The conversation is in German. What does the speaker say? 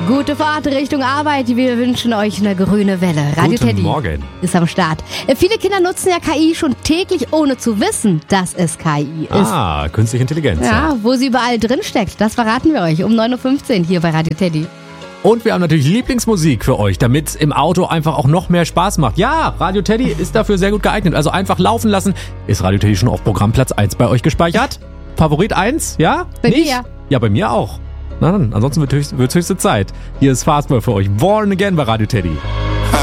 Gute Fahrt Richtung Arbeit. Wir wünschen euch eine grüne Welle. Radio Guten Teddy Morgen. ist am Start. Viele Kinder nutzen ja KI schon täglich, ohne zu wissen, dass es KI ist. Künstliche Intelligenz. Ja, wo sie überall drin steckt, das verraten wir euch um 9.15 Uhr hier bei Radio Teddy. Und wir haben natürlich Lieblingsmusik für euch, damit es im Auto einfach auch noch mehr Spaß macht. Ja, Radio Teddy ist dafür sehr gut geeignet. Also einfach laufen lassen. Ist Radio Teddy schon auf Programmplatz 1 bei euch gespeichert? Favorit 1? Ja? Bei Nicht? mir. Ja, bei mir auch. Na dann, ansonsten wird höchste Zeit. Hier ist Fastball für euch. Born Again bei Radio Teddy.